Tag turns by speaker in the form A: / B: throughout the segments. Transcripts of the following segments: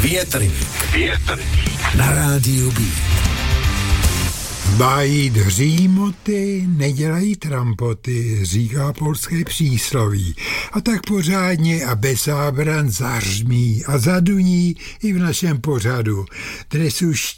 A: Větrník na rádiu Beat.
B: Mají hřímoty, nedělají trampoty, říká polské přísloví. A tak pořádně a bez zábran zařmí a zaduní i v našem pořadu. Dnes už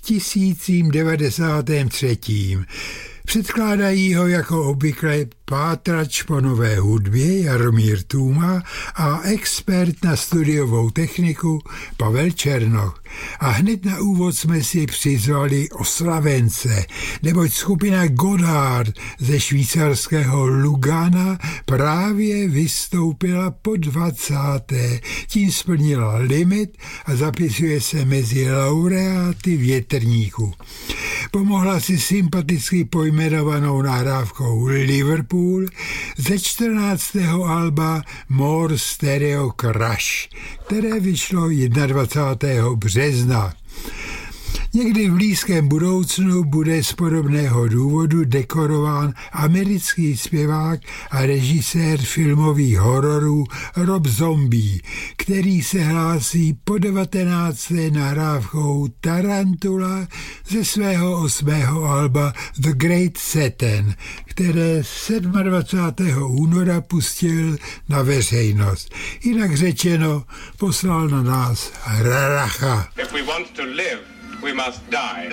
B: 1093. Předkládají ho jako obvykle pátrač po nové hudbě Jaromír Tůma a expert na studiovou techniku Pavel Černoch. A hned na úvod jsme si přizvali oslavence, neboť skupina Gotthard ze švýcarského Lugana právě vystoupila po 20. Tím splnila limit a zapisuje se mezi laureáty Větrníku. Pomohla si sympaticky pojmenovanou nahrávkou Liverpool ze 14. alba More Stereo Crush, které vyšlo 21. března. Někdy v blízkém budoucnu bude z podobného důvodu dekorován americký zpěvák a režisér filmových hororů Rob Zombie, který se hlásí po 19. nahrávkou Tarantula ze svého 8. alba The Great Satan, které 27. února pustil na veřejnost. Jinak řečeno, poslal na nás Racha.
C: If we want to live, we must die.